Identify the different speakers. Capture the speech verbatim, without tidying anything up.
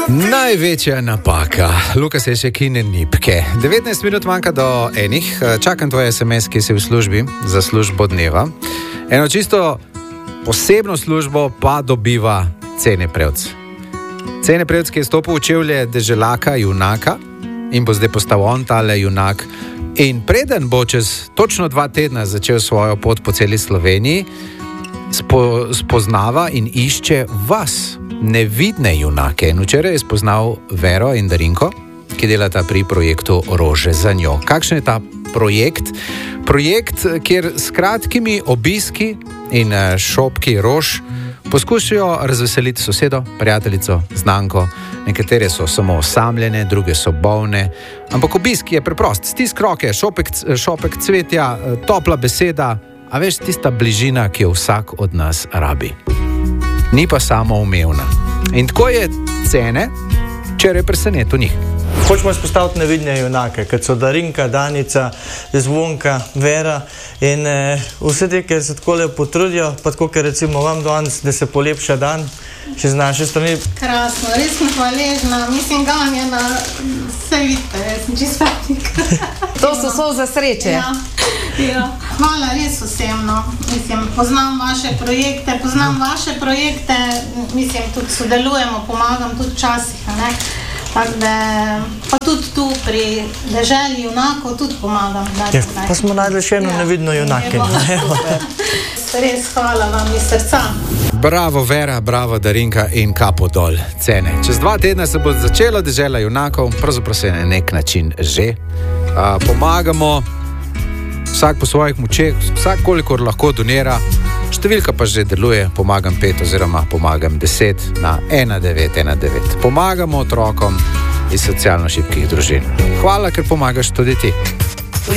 Speaker 1: Največja napaka. Luka se še kine nipke. devetnajst minut manjka do enih. Čakam tvoj es em es, ki si v službi za službo dneva. Eno čisto posebno službo pa dobiva Cene Prevc. Cene Prevc, ki je stopil v čevlje deželaka, junaka in bo zdaj postal on tale junak. In preden bo čez točno dva tedna začel svojo pot po celi Sloveniji, spo, spoznava in išče vas, nevidne junake. In včeraj je spoznal Vero in Darinko, ki delata pri projektu Rože za njo. Kakšen je ta projekt? Projekt, kjer s kratkimi obiski in šopki rož poskušajo razveseliti sosedo, prijateljico, znanko. Nekatere so samo osamljene, druge so bolne. Ampak obisk je preprost. Stisk roke, šopek, šopek cvetja, topla beseda, a veš, tista bližina, ki jo vsak od nas rabi. Ni pa samoumevna. In tako je Cene včeraj presenetil njih.
Speaker 2: Hočemo izpostaviti nevidne junake, kot so Darinka, Danica, Zvonka, Vera in eh, vse te, ki se tako lepo potrudijo, pa tako, ker recimo vam danes, da se polepša dan, še z naše strani.
Speaker 3: Krasno, res sem hvaležna, mislim, ganjena, vse vidite, jaz sem čisto fatika.
Speaker 4: To so solze sreče.
Speaker 3: Ja, ja. Hvala res vsem, no. Mislim, poznam vaše projekte, poznam vaše projekte, mislim, tudi sodelujemo, pomagam tudi včasih, ne. Tako da, pa tudi tu pri deželi junakov tudi pomagam.
Speaker 2: Ja, pa smo najdli še eno ja. nevidno junakinjo.
Speaker 3: Res hvala vam iz srca.
Speaker 1: Bravo Vera, bravo Darinka in kapo dol Cene. Čez dva tedna se bo začela dežela junakov, pravzaprav se na nek način že. A, pomagamo, vsak po svojih močeh, vsak kolikor lahko donira. Številka pa že deluje, pomagam pet oziroma pomagam deset na ena devet ena devet. Pomagamo otrokom iz socialno šibkih družin. Hvala, ker pomagaš tudi ti.